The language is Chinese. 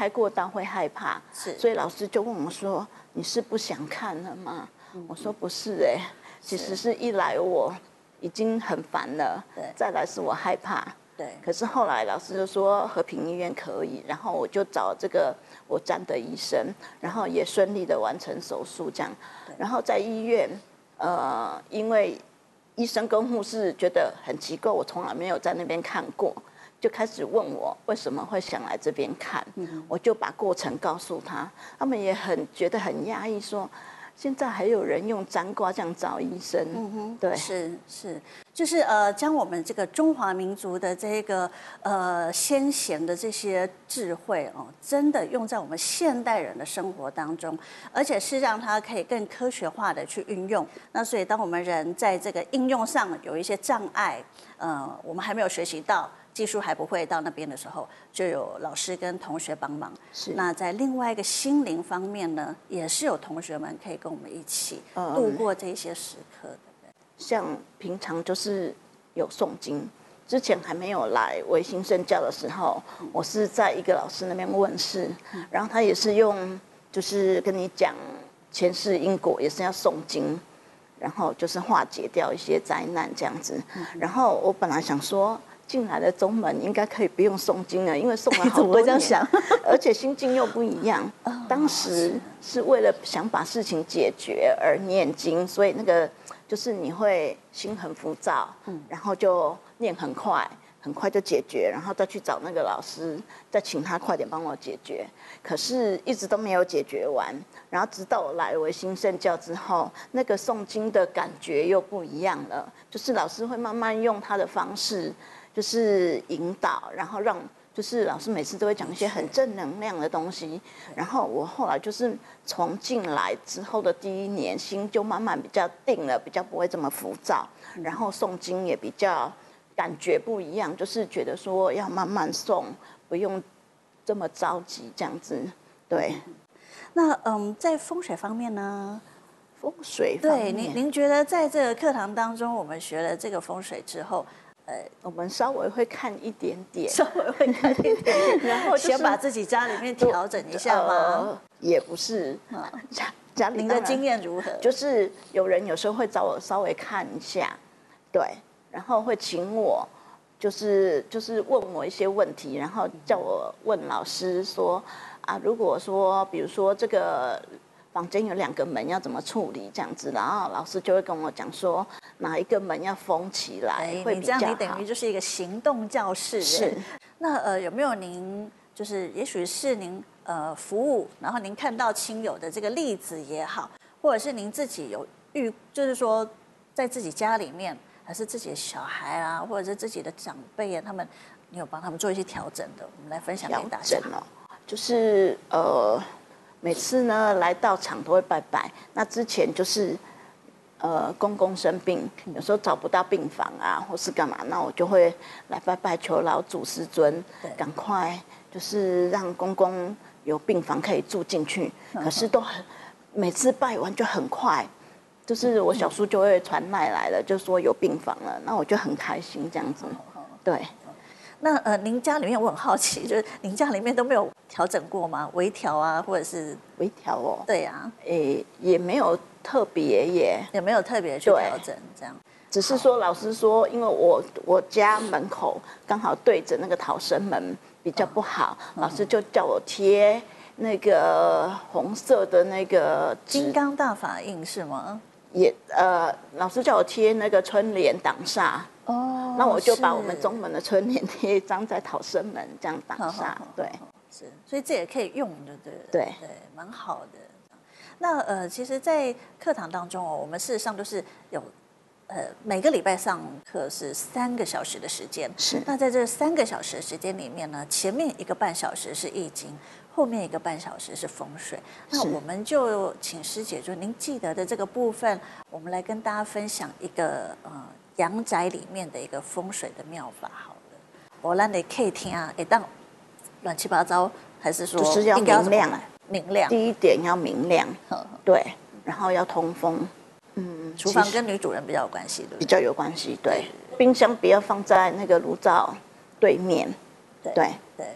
开过刀会害怕， 是， 所以老师就问我说：“你是不想看了吗？”我说：“不是其实是一来我已经很烦了，再来是我害怕。” 对。 可是后来老师就说和平医院可以，然后我就找这个我沾的医生，然后也顺利的完成手术这样。然后在医院，因为医生跟护士觉得很奇怪，我从来没有在那边看过，就开始问我为什么会想来这边看。我就把过程告诉他，他们也觉得很压抑，说现在还有人用粘瓜这样找医生。对， 是，就是将我们这个中华民族的这个先贤的这些智慧真的用在我们现代人的生活当中，而且是让它可以更科学化的去运用。那所以当我们人在这个应用上有一些障碍，我们还没有学习到。技术还不会到那边的时候，就有老师跟同学帮忙。那在另外一个心灵方面呢，也是有同学们可以跟我们一起度过这些时刻，对不对？ 像平常就是有诵经，之前还没有来维新圣教的时候，我是在一个老师那边问事，然后他也是用就是跟你讲前世因果，也是要诵经，然后就是化解掉一些灾难这样子。然后我本来想说。进来的宗门应该可以不用诵经了，因为诵了好多年，而且心境又不一样。当时是为了想把事情解决而念经，所以那个就是你会心很浮躁，然后就念很快，很快就解决，然后再去找那个老师，再请他快点帮我解决。可是一直都没有解决完，然后直到我来维新圣教之后，那个诵经的感觉又不一样了，就是老师会慢慢用他的方式。就是引导，然后让就是老师每次都会讲一些很正能量的东西，然后我后来就是从进来之后的第1年，心就慢慢比较定了，比较不会这么浮躁，然后诵经也比较感觉不一样，就是觉得说要慢慢诵，不用这么着急这样子。对。 那在风水方面呢？ 风水方面， 对您觉得在这个课堂当中，我们学了这个风水之后。 我们稍微会看一点点， 稍微会看一点点，然后先把自己家里面调整一下吗？ 也不是，家里您的经验如何？ 就是有人有时候会找我稍微看一下，对，然后会请我，就是问我一些问题，然后叫我问老师说啊，如果说比如说这个。房间有2个门要怎么处理这样子，然后老师就会跟我讲说哪一个门要封起来会比较好。 这样你等于就是一个行动教室。 是。 那有没有您就是也许是您服务，然后您看到亲友的这个例子也好，或者是您自己有就是说在自己家里面，还是自己的小孩啊，或者是自己的长辈啊，你有帮他们做一些调整的，我们来分享给大家。 就是每次呢来到场都会拜拜，那之前就是公公生病，有时候找不到病房啊，或是干嘛，那我就会来拜拜求老祖师尊，赶快就是让公公有病房可以住进去。可是每次拜完就很快，就是我小叔就会传赖来了，就说有病房了，那我就很开心这样子。对。 那您家里面我很好奇，就是您家里面都没有调整过吗？微调啊，或者是微调哦？ 对呀。 也没有特别耶， 也没有特别去调整这样。 只是说老师说，因为我家门口刚好对着那个逃生门比较不好，老师就叫我贴那个红色的那个金刚大法印是吗？ 老师叫我贴那个春联挡煞。那我就把我们中门的春联贴一张在逃生门，这样挡煞。对， 是，所以这也可以用的， 对， 蛮好的。那其实，在课堂当中我们事实上都是有每个礼拜上课是3个小时的时间。 是。 那在这3个小时的时间里面呢，前面1个半小时是易经，后面1个半小时是风水。那我们就请师姐，就您记得的这个部分，我们来跟大家分享一个阳宅里面的一个风水的妙法好了。我让你可以听啊，当乱七八糟，还是说就是要明亮？ 明亮。 第一点要明亮，对，然后要通风。 厨房跟女主人比较有关系，对不对？ 比较有关系，对。冰箱不要放在那个炉灶对面，对。